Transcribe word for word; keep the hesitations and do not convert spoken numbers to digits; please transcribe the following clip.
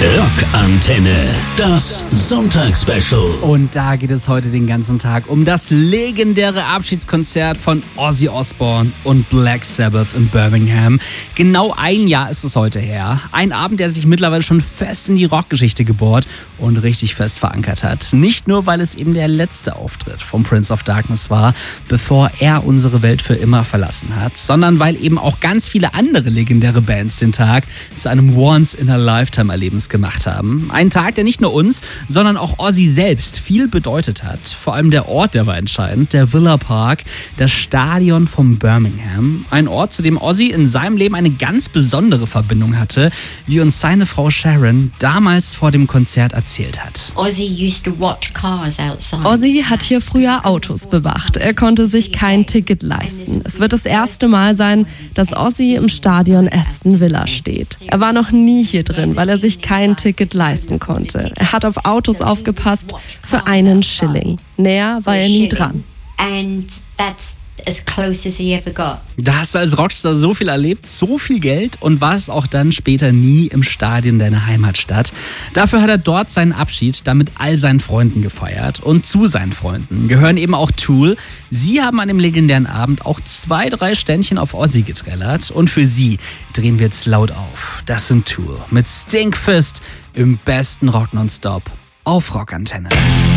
Rockantenne, das Sonntagsspecial. Und da geht es heute den ganzen Tag um das legendäre Abschiedskonzert von Ozzy Osbourne und Black Sabbath in Birmingham. Genau ein Jahr ist es heute her. Ein Abend, der sich mittlerweile schon fest in die Rockgeschichte gebohrt und richtig fest verankert hat. Nicht nur, weil es eben der letzte Auftritt vom Prince of Darkness war, bevor er unsere Welt für immer verlassen hat, sondern weil eben auch ganz viele andere legendäre Bands den Tag zu einem Once-in-a-Lifetime-Erlebnis gemacht haben. Ein Tag, der nicht nur uns, sondern auch Ozzy selbst viel bedeutet hat. Vor allem der Ort, der war entscheidend, der Villa Park, das Stadion von Birmingham. Ein Ort, zu dem Ozzy in seinem Leben eine ganz besondere Verbindung hatte, wie uns seine Frau Sharon damals vor dem Konzert erzählt hat. Ozzy used to watch cars outside. Ozzy hat hier früher Autos bewacht. Er konnte sich kein Ticket leisten. Es wird das erste Mal sein, dass Ozzy im Stadion Aston Villa steht. Er war noch nie hier drin, weil er sich kein Ticket leisten konnte. Er hat auf Autos aufgepasst für einen Schilling. Näher war er nie dran. And that's as close as he ever got. Da hast du als Rockstar so viel erlebt, so viel Geld und warst auch dann später nie im Stadion deiner Heimatstadt. Dafür hat er dort seinen Abschied dann mit all seinen Freunden gefeiert. Und zu seinen Freunden gehören eben auch Tool. Sie haben an dem legendären Abend auch zwei, drei Ständchen auf Ozzy getrellert. Und für sie drehen wir jetzt laut auf. Das sind Tool mit Stinkfist im besten Rock nonstop auf Rockantenne.